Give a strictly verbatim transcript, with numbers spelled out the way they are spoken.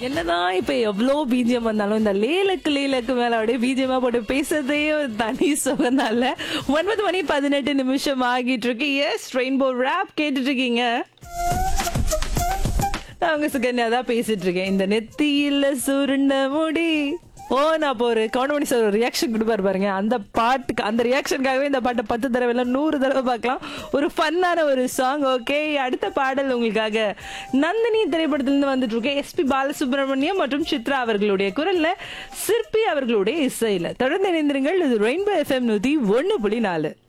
என்னதான் இப்ப எவ்வளோ பிஜிஎம் வந்தாலும் இந்த லேலக்கு லேலக்கு மேல அப்படியே பிஜிஎமா போட்டு பேசுறதே ஒரு தனி சுகந்தால. ஒன்பது மணி பதினெட்டு நிமிஷம் ஆகிட்டு இருக்கு. எஸ், ரெயின்போ ரேப் கேட்டுட்டு இருக்கீங்க. நான் உங்க சுகன்யா தான் பேசிட்டு இருக்கேன். இந்த நெத்தியில சுருண்ட முடி ஓ நான் இப்போ ஒரு கவுண்டமணி சார் ஒரு ரியாக்ஷன் கொடுப்பாரு பாருங்க. அந்த பாட்டுக்கு அந்த ரியாக்ஷனுக்காகவே இந்த பாட்டை பத்து தடவை இல்லை நூறு தடவை பார்க்கலாம். ஒரு ஃபன்னான ஒரு சாங். ஓகே, அடுத்த பாடல் உங்களுக்காக நந்தினி திரைப்படத்திலிருந்து வந்துட்டு இருக்கேன். எஸ்பி பாலசுப்ரமணியம் மற்றும் சித்ரா அவர்களுடைய குரல்ல, சிற்பி அவர்களுடைய இசையில. தொடர்ந்து இணைந்திருங்கள். இது ரெயின்போ எஃப்எம் நூத்தி ஒன்னு புள்ளி நாலு.